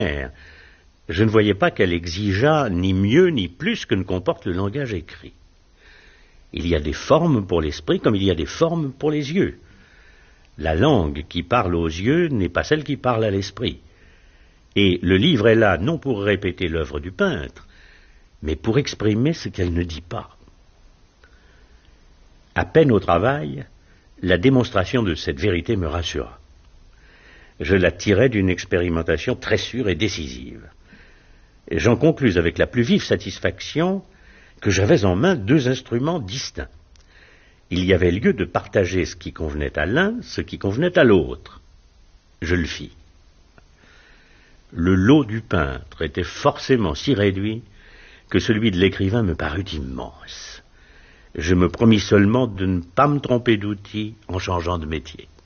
Je ne voyais pas qu'elle exigeât ni mieux ni plus que ne comporte le langage écrit. Il y a des formes pour l'esprit comme il y a des formes pour les yeux. La langue qui parle aux yeux n'est pas celle qui parle à l'esprit. Et le livre est là non pour répéter l'œuvre du peintre, mais pour exprimer ce qu'elle ne dit pas. À peine au travail, la démonstration de cette vérité me rassura. Je la tirais d'une expérimentation très sûre et décisive. J'en conclus avec la plus vive satisfaction que j'avais en main deux instruments distincts. Il y avait lieu de partager ce qui convenait à l'un, ce qui convenait à l'autre. Je le fis. Le lot du peintre était forcément si réduit que celui de l'écrivain me parut immense. Je me promis seulement de ne pas me tromper d'outil en changeant de métier.